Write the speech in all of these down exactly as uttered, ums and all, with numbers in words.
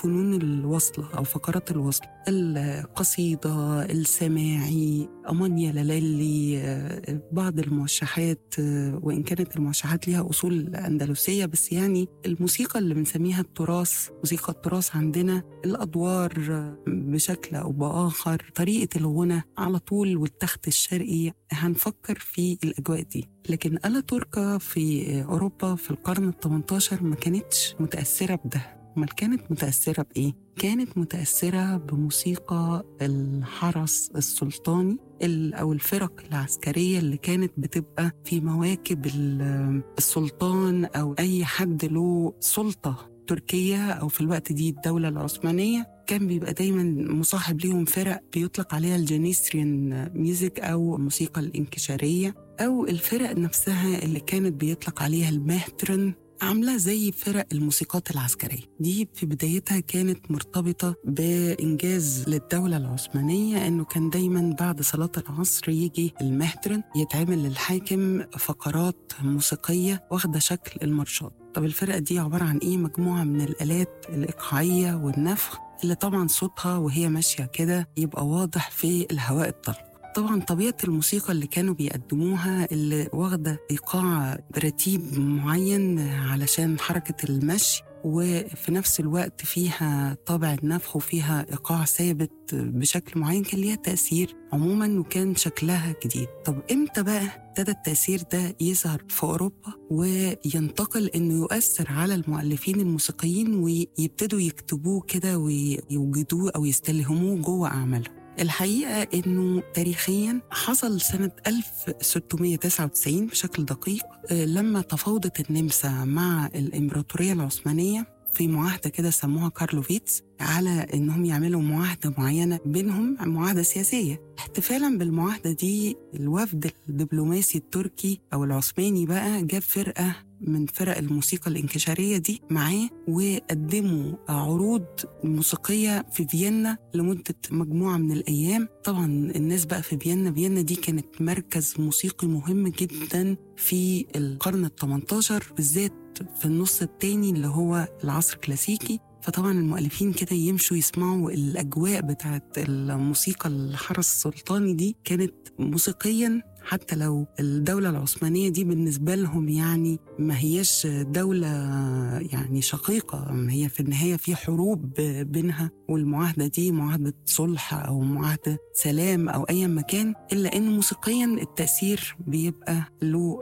الفنون الوصلة أو فقرات الوصل، القصيدة، السماعي، أمانيا لالي، آه، بعض الموشحات، آه، وإن كانت الموشحات ليها أصول أندلسية، بس يعني الموسيقى اللي بنسميها التراث، موسيقى التراث عندنا، الأدوار آه، بشكل أو بآخر، طريقة الغنى على طول، والتخت الشرقي، هنفكر في الأجواء دي. لكن آلا توركا في أوروبا في القرن الثمنتاشر ما كانتش متأثرة بده. أمال كانت متأثرة بإيه؟ كانت متأثرة بموسيقى الحرس السلطاني أو الفرق العسكرية اللي كانت بتبقى في مواكب السلطان أو أي حد له سلطة تركيا، أو في الوقت دي الدولة العثمانية. كان بيبقى دايما مصاحب ليهم فرق بيطلق عليها الجنيسريان ميوزك أو الموسيقى الانكشارية، أو الفرق نفسها اللي كانت بيطلق عليها المهترن، عاملة زي فرق الموسيقات العسكرية. دي في بدايتها كانت مرتبطة بإنجاز للدولة العثمانية، إنه كان دايما بعد صلاة العصر يجي المهترن يتعمل للحاكم فقرات موسيقية واخدة شكل المارشات. طب الفرقة دي عبارة عن إيه؟ مجموعة من الآلات الإيقاعية والنفخ، اللي طبعا صوتها وهي ماشية كده يبقى واضح في الهواء الطلق. طبعا طبيعة الموسيقى اللي كانوا بيقدموها اللي واخدة إيقاع برتيب معين علشان حركة المشي، وفي نفس الوقت فيها طابع النفخ وفيها إيقاع ثابت بشكل معين، كان ليها تأثير عموما وكان شكلها جديد. طب إمتى بقى ابتدى التأثير ده يظهر في أوروبا وينتقل إنه يؤثر على المؤلفين الموسيقيين ويبتدوا يكتبوه كده ويوجدوه أو يستلهموه جوه أعمالهم؟ الحقيقة إنه تاريخياً حصل سنة ألف وستمية وتسعة وتسعين بشكل دقيق، لما تفاوضت النمسا مع الإمبراطورية العثمانية في معاهدة كده سموها كارلوفيتس، على إنهم يعملوا معاهدة معينة بينهم، معاهدة سياسية. احتفالاً بالمعاهدة دي الوفد الدبلوماسي التركي أو العثماني بقى جاب فرقة من فرق الموسيقى الانكشارية دي معاه، وقدموا عروض موسيقية في فيينا لمدة مجموعة من الأيام. طبعاً الناس بقى في فيينا، فيينا دي كانت مركز موسيقي مهم جداً في القرن الثمنتاشر، بالذات في النص التاني اللي هو العصر الكلاسيكي. فطبعاً المؤلفين كده يمشوا يسمعوا الأجواء بتاعت الموسيقى الحرس السلطاني دي، كانت موسيقياً حتى لو الدولة العثمانية دي بالنسبة لهم يعني ما هيش دولة يعني شقيقة، هي في النهاية في حروب بينها، والمعاهدة دي معاهدة صلح أو معاهدة سلام أو أي مكان، إلا أن موسيقيا التأثير بيبقى له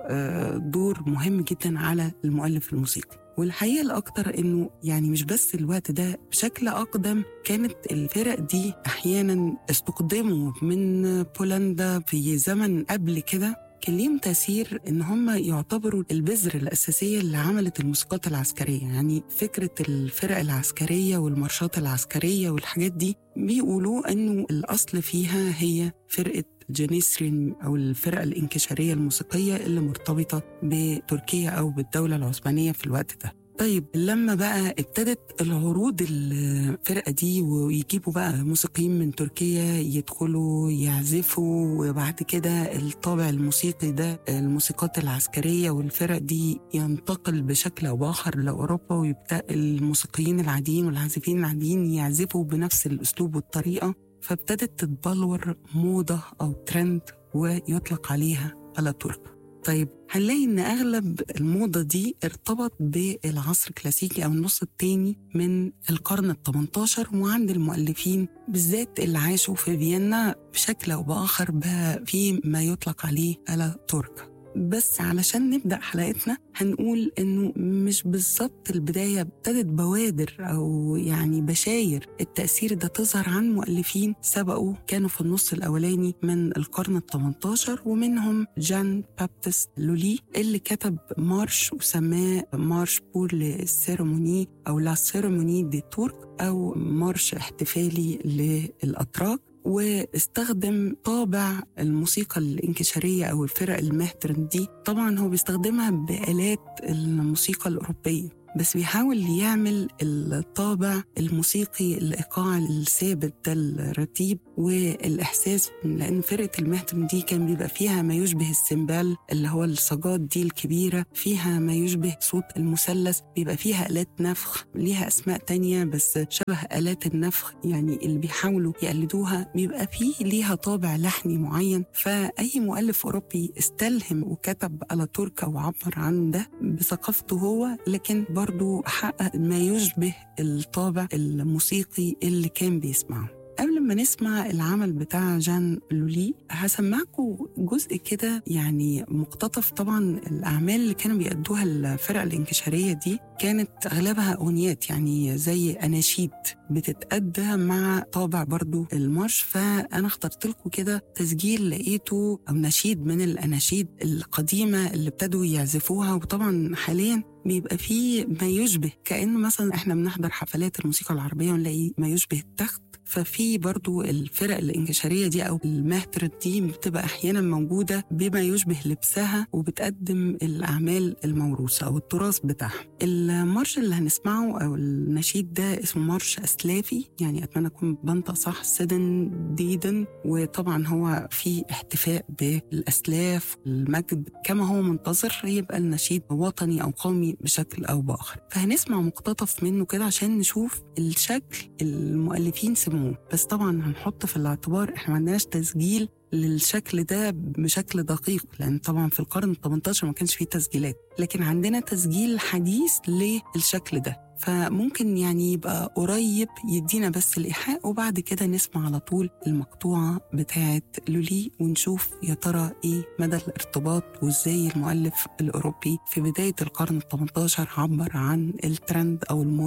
دور مهم جدا على المؤلف الموسيقي. والحقيقة الأكتر إنه يعني مش بس الوقت ده، بشكل أقدم كانت الفرق دي أحياناً استخدموا من بولندا في زمن قبل كده، كان ليهم تأثير إن هم يعتبروا البذر الأساسية اللي عملت الموسيقات العسكرية. يعني فكرة الفرق العسكرية والمارشات العسكرية والحاجات دي بيقولوا إنه الأصل فيها هي فرقة جنيسرين أو الفرقة الانكشارية الموسيقية اللي مرتبطة بتركيا أو بالدولة العثمانية في الوقت ده. طيب لما بقى ابتدت العروض الفرقة دي ويجيبوا بقى موسيقيين من تركيا يدخلوا يعزفوا، وبعد كده الطابع الموسيقي ده الموسيقات العسكرية والفرق دي ينتقل بشكل أو بآخر لأوروبا، ويبدأ الموسيقيين العاديين والعازفين العاديين يعزفوا بنفس الأسلوب والطريقة، فابتدت تتبلور موضة أو ترند ويطلق عليها آلا توركا. طيب هنلاقي إن أغلب الموضة دي ارتبط بالعصر الكلاسيكي أو النص الثاني من القرن الثمنتاشر، وعند المؤلفين بالذات اللي عاشوا في فيينا بشكل أو بآخر بقى في ما يطلق عليه آلا توركا. بس علشان نبدأ حلقتنا هنقول إنه مش بالظبط البداية ابتدت بوادر أو يعني بشاير التأثير ده تظهر عن مؤلفين سبقوا كانوا في النص الأولاني من القرن الثمنتاشر، ومنهم جان بابتست لولي اللي كتب مارش وسماه مارش بور للسيرموني أو لا سيرموني دي تورك أو مارش احتفالي للأتراك، واستخدم طابع الموسيقى الانكشارية أو الفرق المهترن دي. طبعا هو بيستخدمها بآلات الموسيقى الأوروبية، بس بيحاول يعمل الطابع الموسيقي الإيقاع الثابت ده الرتيب والإحساس، لأن فرقة المهتم دي كان بيبقى فيها ما يشبه السنبال اللي هو الصاجات دي الكبيرة، فيها ما يشبه صوت المثلث، بيبقى فيها آلات نفخ ليها أسماء تانية بس شبه آلات النفخ يعني اللي بيحاولوا يقلدوها، بيبقى فيه ليها طابع لحني معين. فأي مؤلف أوروبي استلهم وكتب على توركا وعبر عن ده بثقافته هو، لكن برضو حقق ما يشبه الطابع الموسيقي اللي كان بيسمعه. قبل ما نسمع العمل بتاع جان لولي هسمعكم جزء كده يعني مقتطف. طبعا الأعمال اللي كانوا بيأدوها الفرقة الانكشارية دي كانت أغلبها أغنيات يعني زي أناشيد بتتأدى مع طابع برضو المارش. فأنا اخترت لكم كده تسجيل لقيته أو نشيد من الأناشيد القديمة اللي ابتدوا يعزفوها، وطبعا حاليا بيبقى فيه ما يشبه كأن مثلا احنا بنحضر حفلات الموسيقى العربية ونلاقي ما يشبه التخت. ففي برضو الفرق الانكشارية دي أو المهتر دي بتبقى أحيانا موجودة بما يشبه لبسها وبتقدم الأعمال الموروثة أو التراث بتاعها. المارش اللي هنسمعه أو النشيد ده اسمه مارش أسلافي، يعني أتمنى أكون بنطق صح، سدن ديدن، وطبعا هو في احتفاء بالأسلاف المجد كما هو منتظر يبقى النشيد وطني أو قومي بشكل أو بآخر. فهنسمع مقتطف منه كده عشان نشوف الشكل المؤلفين سموه، بس طبعا هنحط في الاعتبار احنا ما عندناش تسجيل للشكل ده بشكل دقيق، لأن طبعا في القرن الثامن عشر ما كانش فيه تسجيلات، لكن عندنا تسجيل حديث للشكل ده، فممكن يعني يبقى قريب يدينا بس الإيحاء، وبعد كده نسمع على طول المقطوعة بتاعة لولي ونشوف يا ترى إيه مدى الارتباط وإزاي المؤلف الأوروبي في بداية القرن الثامن عشر عبر عن الترند أو الموضة